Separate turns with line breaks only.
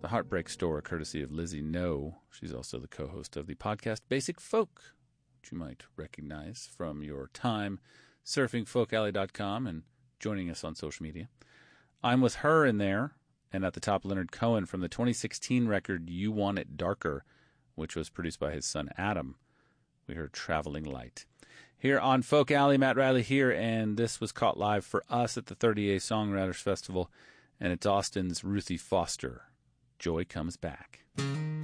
The Heartbreak Store, courtesy of Lizzie No. She's also the co-host of the podcast Basic Folk, which you might recognize from your time surfing folkalley.com and joining us on social media. I'm with her in there, and at the top, Leonard Cohen from the 2016 record You Want It Darker, which was produced by his son Adam. We heard Traveling Light. Here on Folk Alley, Matt Riley here, and this was caught live for us at the 30A Songwriters Festival, and it's Austin's Ruthie Foster. Joy Comes Back.